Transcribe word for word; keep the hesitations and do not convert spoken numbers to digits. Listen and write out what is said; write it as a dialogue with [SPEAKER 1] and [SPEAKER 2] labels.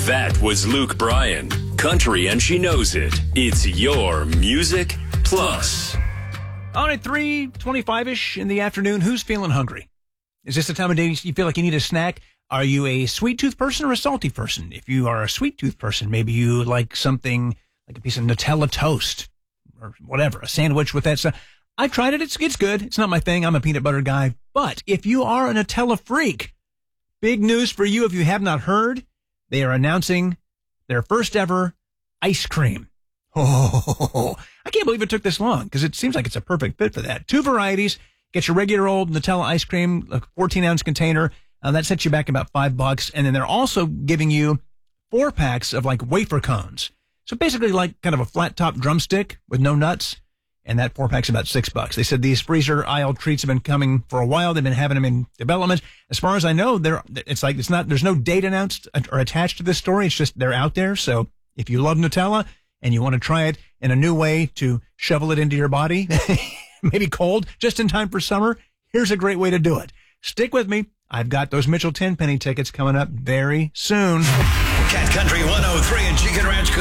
[SPEAKER 1] That was Luke Bryan. Country and she knows it. It's your Music Plus.
[SPEAKER 2] All right, three twenty-five-ish in the afternoon. Who's feeling hungry? Is this the time of day you feel like you need a snack? Are you a sweet tooth person or a salty person? If you are a sweet tooth person, maybe you like something like a piece of Nutella toast or whatever, a sandwich with that stuff. I've tried it. It's, it's good. It's not my thing. I'm a peanut butter guy. But if you are a Nutella freak, big news for you if you have not heard. They are announcing their first ever ice cream. Oh, I can't believe it took this long because it seems like it's a perfect fit for that. Two varieties. Get your regular old Nutella ice cream, a fourteen ounce container. Uh, that sets you back about five bucks. And then they're also giving you four packs of like wafer cones. So basically like kind of a flat top drumstick with no nuts. And that four pack's about six bucks. They said these freezer aisle treats have been coming for a while. They've been having them in development. As far as I know, they're, it's like, it's not, there's no date announced or attached to this story. It's just they're out there. So if you love Nutella and you want to try it in a new way to shovel it into your body, maybe cold, just in time for summer, here's a great way to do it. Stick with me. I've got those Mitchell ten penny tickets coming up very soon.
[SPEAKER 3] Cat Country one oh three and Chicken Ranch